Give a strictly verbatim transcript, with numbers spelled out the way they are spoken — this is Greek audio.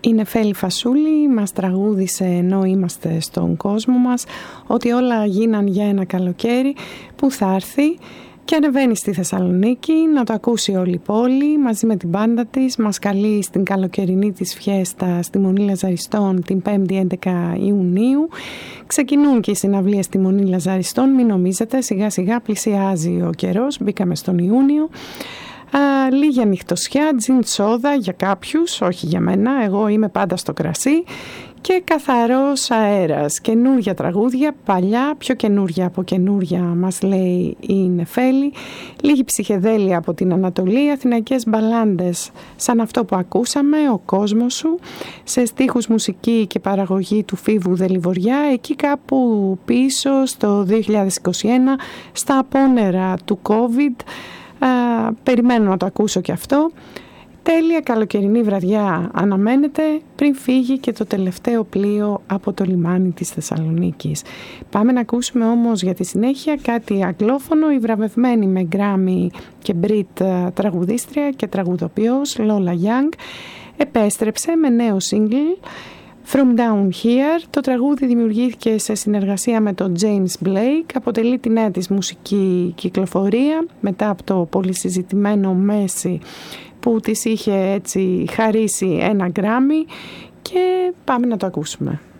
Η Νεφέλη Φασούλη μας τραγούδισε ενώ είμαστε στον κόσμο μας ότι όλα γίναν για ένα καλοκαίρι που θα έρθει και ανεβαίνει στη Θεσσαλονίκη να το ακούσει όλη η πόλη μαζί με την μπάντα της. Μας καλεί στην καλοκαιρινή της φιέστα στη Μονή Λαζαριστών την πέμπτη έντεκα Ιουνίου. Ξεκινούν και οι συναυλίες στη Μονή Λαζαριστών, μην νομίζετε, σιγά σιγά πλησιάζει ο καιρός, μπήκαμε στον Ιούνιο. Α, λίγη ανοιχτοσιά, τζιν τσόδα για κάποιους, όχι για μένα, εγώ είμαι πάντα στο κρασί, και καθαρός αέρας, καινούρια τραγούδια, παλιά, πιο καινούρια από καινούρια μας λέει η Νεφέλη, λίγη ψυχεδέλεια από την Ανατολή, αθηναϊκές μπαλάντες σαν αυτό που ακούσαμε, ο κόσμος σου, σε στίχους, μουσική και παραγωγή του Φίβου Δελιβοριά, εκεί κάπου πίσω στο δύο χιλιάδες είκοσι ένα, στα απόνερα του COVID. Uh, περιμένω να το ακούσω και αυτό. Τέλεια καλοκαιρινή βραδιά αναμένεται πριν φύγει και το τελευταίο πλοίο από το λιμάνι της Θεσσαλονίκης. Πάμε να ακούσουμε όμως για τη συνέχεια κάτι αγγλόφωνο. Η βραβευμένη με Γκράμι και Μπριτ τραγουδίστρια και τραγουδοποιός Lola Young επέστρεψε με νέο single From Down Here. Το τραγούδι δημιουργήθηκε σε συνεργασία με τον James Blake, αποτελεί τη νέα της μουσική κυκλοφορία μετά από το πολυσυζητημένο Messi που της είχε έτσι χαρίσει ένα Grammy, και πάμε να το ακούσουμε.